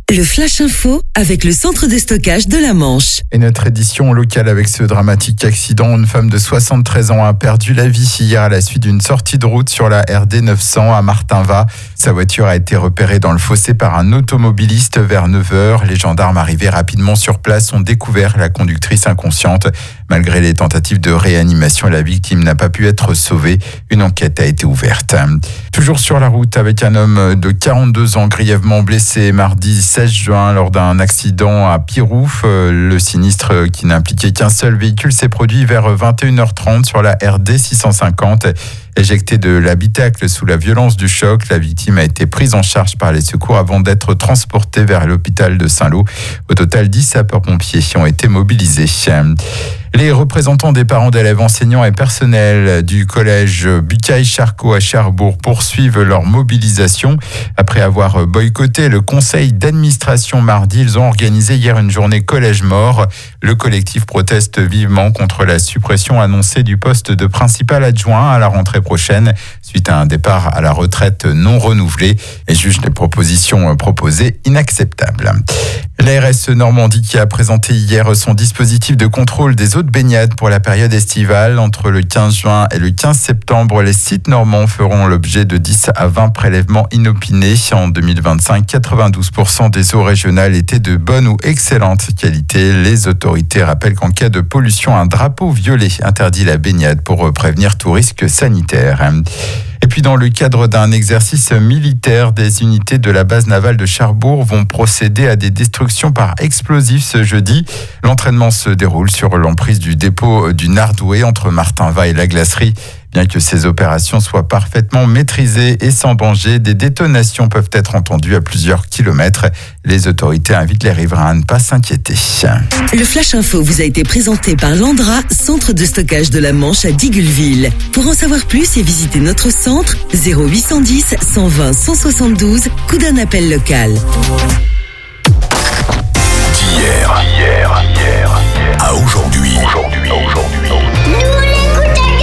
Le Flash Info avec le centre de stockage de la Manche. Et notre édition locale avec ce dramatique accident. Une femme de 73 ans a perdu la vie hier à la suite d'une sortie de route sur la RD 900 à Martinva. Sa voiture a été repérée dans le fossé par un automobiliste vers 9h. Les gendarmes arrivés rapidement sur place ont découvert la conductrice inconsciente. Malgré les tentatives de réanimation, la victime n'a pas pu être sauvée. Une enquête a été ouverte. Toujours sur la route avec un homme de 42 ans grièvement blessé mardi 16 juin lors d'un accident à Pirouf. Le sinistre qui n'impliquait qu'un seul véhicule s'est produit vers 21h30 sur la RD 650. Éjecté de l'habitacle sous la violence du choc, la victime a été prise en charge par les secours avant d'être transportée vers l'hôpital de Saint-Lô. Au total, 10 sapeurs-pompiers ont été mobilisés. Les représentants des parents d'élèves, enseignants et personnels du collège Bucaille-Charcot à Cherbourg poursuivent leur mobilisation. Après avoir boycotté le conseil d'administration mardi, ils ont organisé hier une journée collège mort. Le collectif proteste vivement contre la suppression annoncée du poste de principal adjoint à la rentrée prochaine suite à un départ à la retraite non renouvelé et juge les propositions proposées inacceptables. L'ARS Normandie qui a présenté hier son dispositif de contrôle des eaux de baignade pour la période estivale. Entre le 15 juin et le 15 septembre, les sites normands feront l'objet de 10 à 20 prélèvements inopinés. En 2025, 92% des eaux régionales étaient de bonne ou excellente qualité. Les autorités rappellent qu'en cas de pollution, un drapeau violet interdit la baignade pour prévenir tout risque sanitaire. Et puis dans le cadre d'un exercice militaire, des unités de la base navale de Cherbourg vont procéder à des destructions par explosifs ce jeudi. L'entraînement se déroule sur l'emprise du dépôt du Nardoué entre Martinva et la glacerie. Bien que ces opérations soient parfaitement maîtrisées et sans danger, des détonations peuvent être entendues à plusieurs kilomètres. Les autorités invitent les riverains à ne pas s'inquiéter. Le Flash Info vous a été présenté par Landra, centre de stockage de la Manche à Digulville. Pour en savoir plus et visiter notre centre, 0810 120 172, coup d'un appel local.